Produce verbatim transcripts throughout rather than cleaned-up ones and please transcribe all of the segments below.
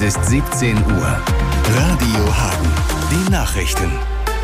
Es ist siebzehn Uhr. Radio Hagen. Die Nachrichten.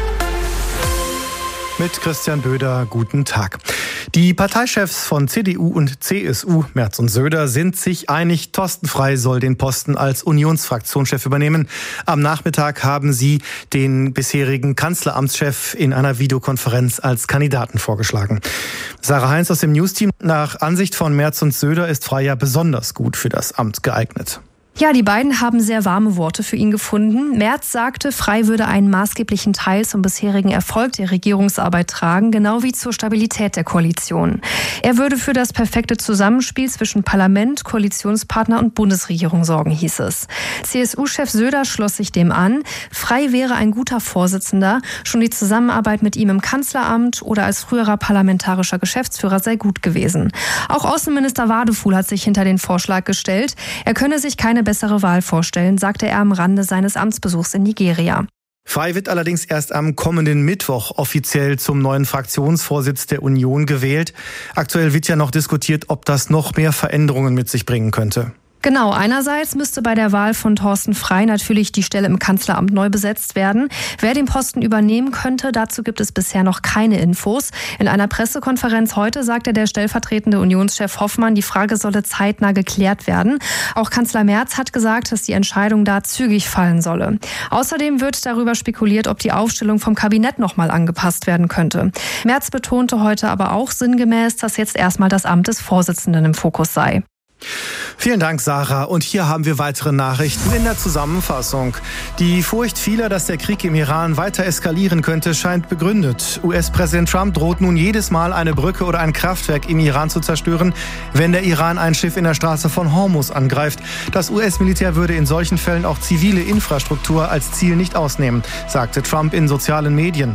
Mit Christian Böder, guten Tag. Die Parteichefs von C D U und C S U, Merz und Söder, sind sich einig, Thorsten Frey soll den Posten als Unionsfraktionschef übernehmen. Am Nachmittag haben sie den bisherigen Kanzleramtschef in einer Videokonferenz als Kandidaten vorgeschlagen. Sarah Heinz aus dem Newsteam. Nach Ansicht von Merz und Söder ist Frey ja besonders gut für das Amt geeignet. Ja, die beiden haben sehr warme Worte für ihn gefunden. Merz sagte, Frey würde einen maßgeblichen Teil zum bisherigen Erfolg der Regierungsarbeit tragen, genau wie zur Stabilität der Koalition. Er würde für das perfekte Zusammenspiel zwischen Parlament, Koalitionspartner und Bundesregierung sorgen, hieß es. C S U-Chef Söder schloss sich dem an. Frey wäre ein guter Vorsitzender. Schon die Zusammenarbeit mit ihm im Kanzleramt oder als früherer parlamentarischer Geschäftsführer sei gut gewesen. Auch Außenminister Wadefuhl hat sich hinter den Vorschlag gestellt. Er könne sich keine bessere Wahl vorstellen, sagte er am Rande seines Amtsbesuchs in Nigeria. Frey wird allerdings erst am kommenden Mittwoch offiziell zum neuen Fraktionsvorsitz der Union gewählt. Aktuell wird ja noch diskutiert, ob das noch mehr Veränderungen mit sich bringen könnte. Genau, einerseits müsste bei der Wahl von Thorsten Frey natürlich die Stelle im Kanzleramt neu besetzt werden. Wer den Posten übernehmen könnte, dazu gibt es bisher noch keine Infos. In einer Pressekonferenz heute sagte der stellvertretende Unionschef Hoffmann, die Frage solle zeitnah geklärt werden. Auch Kanzler Merz hat gesagt, dass die Entscheidung da zügig fallen solle. Außerdem wird darüber spekuliert, ob die Aufstellung vom Kabinett nochmal angepasst werden könnte. Merz betonte heute aber auch sinngemäß, dass jetzt erstmal das Amt des Vorsitzenden im Fokus sei. Vielen Dank, Sarah. Und hier haben wir weitere Nachrichten in der Zusammenfassung. Die Furcht vieler, dass der Krieg im Iran weiter eskalieren könnte, scheint begründet. U S-Präsident Trump droht nun jedes Mal, eine Brücke oder ein Kraftwerk im Iran zu zerstören, wenn der Iran ein Schiff in der Straße von Hormuz angreift. Das U S-Militär würde in solchen Fällen auch zivile Infrastruktur als Ziel nicht ausnehmen, sagte Trump in sozialen Medien.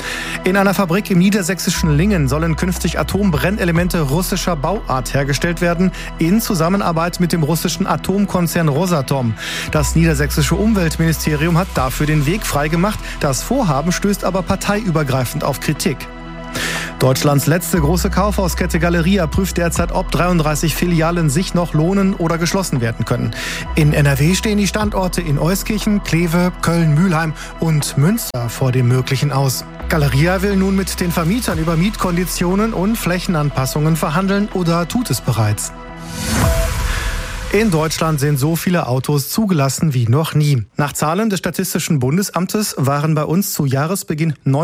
In einer Fabrik im niedersächsischen Lingen sollen künftig Atombrennelemente russischer Bauart hergestellt werden, in Zusammenarbeit mit dem russischen Atomkonzern Rosatom. Das niedersächsische Umweltministerium hat dafür den Weg freigemacht. Das Vorhaben stößt aber parteiübergreifend auf Kritik. Deutschlands letzte große Kaufhauskette Galeria prüft derzeit, ob dreiunddreißig Filialen sich noch lohnen oder geschlossen werden können. In N R W stehen die Standorte in Euskirchen, Kleve, Köln, Mülheim und Münster vor dem Möglichen aus. Galeria will nun mit den Vermietern über Mietkonditionen und Flächenanpassungen verhandeln oder tut es bereits. In Deutschland sind so viele Autos zugelassen wie noch nie. Nach Zahlen des Statistischen Bundesamtes waren bei uns zu Jahresbeginn neun